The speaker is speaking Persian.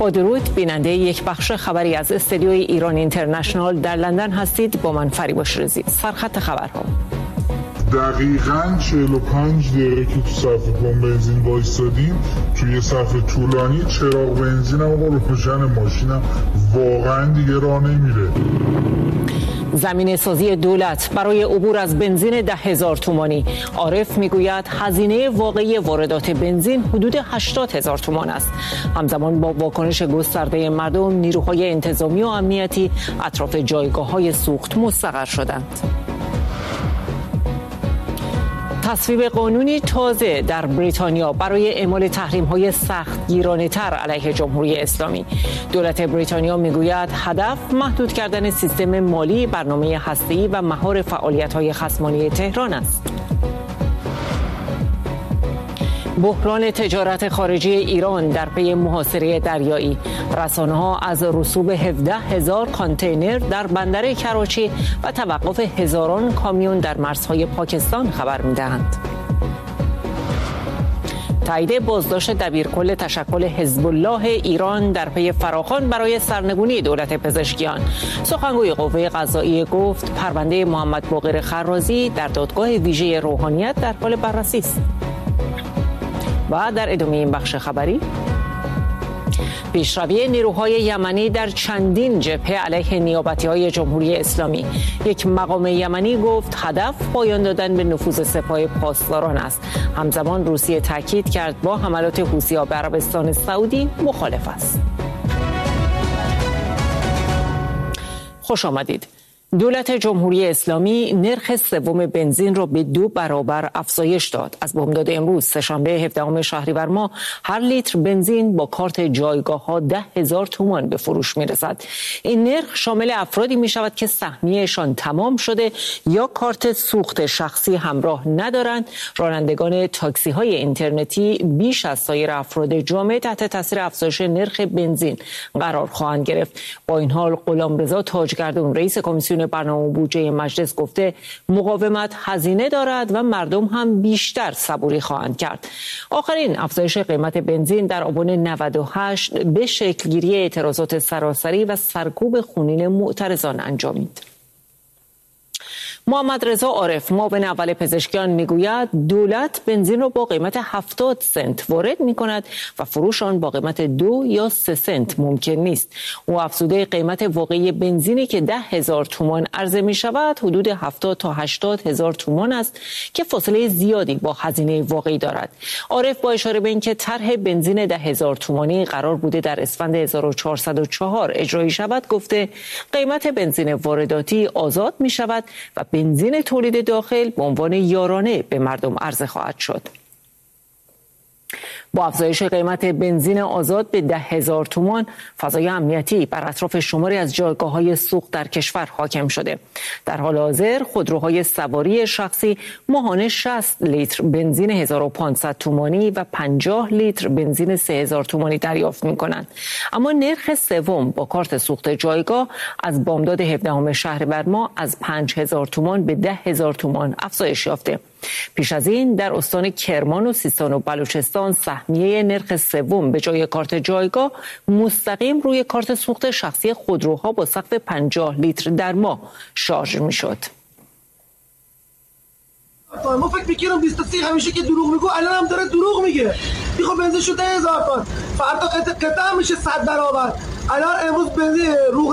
با درود بیننده یک بخش خبری از استودیوی ایران اینترنشنال در لندن هستید. با من فریبا شیرازی. سرخط خبرها. دقیقاً 45 دقیقه که تو صف پمپ بنزین وایسادیم، توی صف طولانی چراغ بنزینم و روشن ماشینم واقعاً دیگه راه نمیره. زمینه سازی دولت برای عبور از بنزین 10,000 تومانی. عارف میگوید هزینه واقعی واردات بنزین حدود 80,000 تومان است. همزمان با واکنش گسترده مردم، نیروهای انتظامی و امنیتی اطراف جایگاه‌های سوخت مستقر شدند. تصویب قانونی تازه در بریتانیا برای اعمال تحریم‌های سختگیرانه‌تر علیه جمهوری اسلامی. دولت بریتانیا میگوید هدف محدود کردن سیستم مالی، برنامه هسته‌ای و مهار فعالیت‌های خصمانه تهران است. بحران تجارت خارجی ایران در پی محاصره دریایی. رسانه‌ها از رسوب 17,000 کانتینر در بندر کراچی و توقف هزاران کامیون در مرزهای پاکستان خبر می‌دهند. تایید بازداشت دبیرکل تشکل حزب الله ایران در پی فراخوان برای سرنگونی دولت پزشکیان. سخنگوی قوه قضاییه گفت پرونده محمد باقر خرازی در دادگاه ویژه روحانیت در حال بررسی است. و در ادامه این بخش خبری، پیشروی نیروهای یمنی در چندین جبهه علیه نیابتی‌های جمهوری اسلامی. یک مقام یمنی گفت هدف پایان دادن به نفوذ سپاه پاسداران است. همزمان روسیه تاکید کرد با حملات حوثی‌ها به عربستان سعودی مخالف است. خوش آمدید. دولت جمهوری اسلامی نرخ سوم بنزین را به 2 برابر افزایش داد. از بامداد امروز سه‌شنبه 17 شهریور ماه هر لیتر بنزین با کارت جایگاه‌ها 10,000 تومان به فروش می‌رسد. این نرخ شامل افرادی می‌شود که سهمیه‌شان تمام شده یا کارت سوخت شخصی همراه ندارند. رانندگان تاکسی‌های اینترنتی بیش از سایر افراد جامعه تحت تاثیر افزایش نرخ بنزین قرار خواهند گرفت. با این حال غلامرضا تاجگردون رئیس کمیسیون برنامه بودجه مجلس گفته مقاومت هزینه دارد و مردم هم بیشتر صبوری خواهند کرد. آخرین افزایش قیمت بنزین در آبان 98 به شکلگیری اعتراضات سراسری و سرکوب خونین معترضان انجامید. محمد رضا عارف معاون اول پزشکیان میگوید دولت بنزین را با قیمت 70 سنت وارد می‌کند و فروش آن با قیمت 2 یا 3 سنت ممکن نیست. او افزوده قیمت واقعی بنزینی که 10,000 تومان عرضه می‌شود حدود 70 تا 80,000 تومان است که فاصله زیادی با هزینه واقعی دارد. عارف با اشاره به اینکه طرح بنزین 10,000 تومانی قرار بوده در اسفند 1404 اجرایی شود گفته قیمت بنزین وارداتی آزاد می‌شود و بنزین تولید داخل به عنوان یارانه به مردم عرضه خواهد شد. با افزایش قیمت بنزین آزاد به 10,000 تومان، فضای امنیتی بر اطراف شماری از جایگاه‌های سوخت در کشور حاکم شده. در حال حاضر خودروهای سواری شخصی ماهانه 60 لیتر بنزین 1500 تومانی و 50 لیتر بنزین 3000 تومانی دریافت می‌کنند. اما نرخ سوم با کارت سوخت جایگاه از بامداد 17 شهریور ماه از 5000 تومان به 10,000 تومان افزایش یافته. پیش از این در استان کرمان و سیستان و بلوچستان سهمیه نرخ سوم به جای کارت جایگاه مستقیم روی کارت سوخت شخصی خودروها با سقف 50 لیتر در ماه شارژ میشد. ما فکر می‌کردم 23 همیشه که دروغ میگه الان هم داره دروغ میگه. میخوام بنزین شده 1000 تومان فردا قطعه میشه 100 برابر. الان امروز بنزین رو